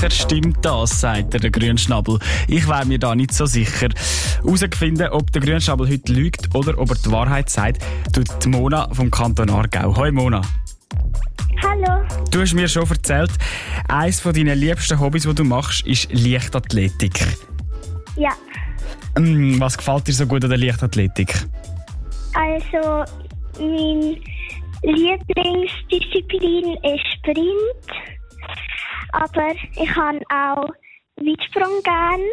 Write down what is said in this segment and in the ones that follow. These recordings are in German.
sicher stimmt das, sagt der Grünschnabel. Ich wäre mir da nicht so sicher. Herausfinden, ob der Grünschnabel heute lügt oder ob er die Wahrheit sagt, tut die Mona vom Kanton Aargau. Hoi Mona. Hallo. Du hast mir schon erzählt, eines von deinen liebsten Hobbys, die du machst, ist Leichtathletik. Ja. Was gefällt dir so gut an der Leichtathletik? Also, meine Lieblingsdisziplin ist Sprint. Aber ich habe auch Weitsprung gern.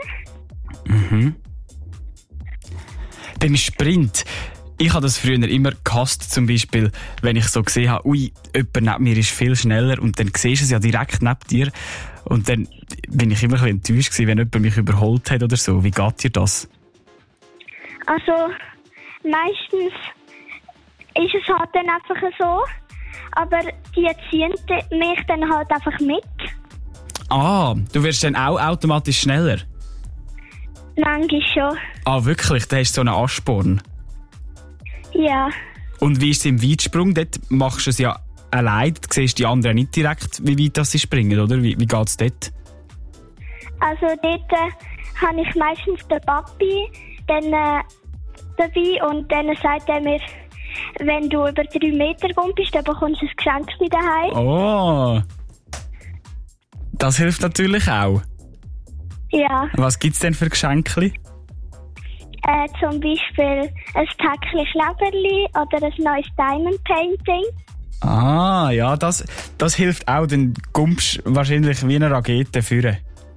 Beim Sprint, ich habe das früher immer gehasst, zum Beispiel, wenn ich so gesehen habe, ui, jemand neben mir ist viel schneller und dann siehst du es ja direkt neben dir und dann bin ich immer ein bisschen enttäuscht gewesen, wenn jemand mich überholt hat oder so. Wie geht dir das? Also, meistens ist es halt dann einfach so, aber die ziehen mich dann halt einfach mit. Ah, du wirst dann auch automatisch schneller? Manchmal schon. Ah, wirklich? Da hast du so einen Ansporn? Ja. Und wie ist es im Weitsprung? Dort machst du es ja allein, du siehst die anderen nicht direkt, wie weit sie springen, oder? Wie geht es dort? Also dort habe ich meistens den Papi dann, dabei und dann sagt er mir, wenn du über 3 Meter bist, dann bekommst du ein Geschenk mit daheim. Oh! Das hilft natürlich auch. Ja. Was gibt es denn für Geschenke? Zum Beispiel ein Päckchen Kleberli oder ein neues Diamond Painting. Ah, ja, das hilft auch. Dann kommst du wahrscheinlich wie eine Rakete führen.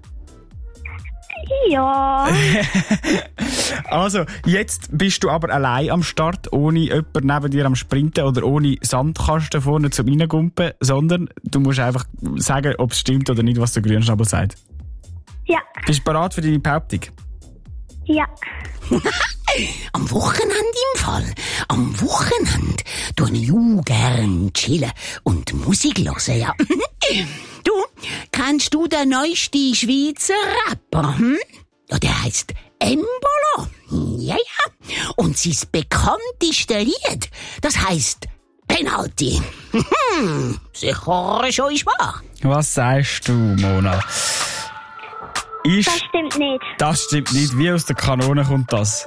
Ja. Also, jetzt bist du aber allein am Start, ohne jemanden neben dir am Sprinten oder ohne Sandkasten vorne zum Reingumpen, sondern du musst einfach sagen, ob es stimmt oder nicht, was der Grünschnabel sagt. Ja. Bist du bereit für deine Behauptung? Ja. Am Wochenende im Fall. Am Wochenende tue ich auch gern chillen und Musik hören, ja. Du, kennst du den neuesten Schweizer Rapper, Ja, der heisst Embolo. Ja. Und sein bekanntestes Lied, das heisst Penalty. Sicher schon ist wahr. Was sagst du, Mona? Das stimmt nicht. Das stimmt nicht. Wie aus der Kanone kommt das?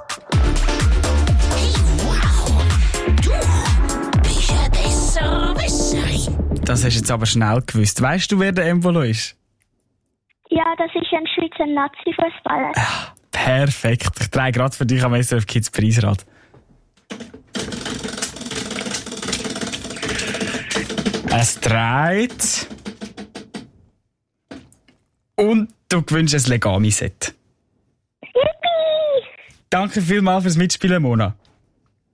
Wow, du bist ein Besserwisserin. Das hast du jetzt aber schnell gewusst. Weißt du, wer der Embolo ist? Ja, das ist ein Schweizer Nazi-Fußballer. Perfekt. Ich drehe gerade für dich am SRF Kids Preisrad. Es dreht. Und du gewünscht ein Legami-Set. Yippie! Danke vielmals fürs Mitspielen, Mona.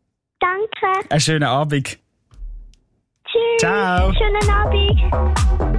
Danke. Einen schönen Abend. Tschüss. Ciao. Schönen Abend.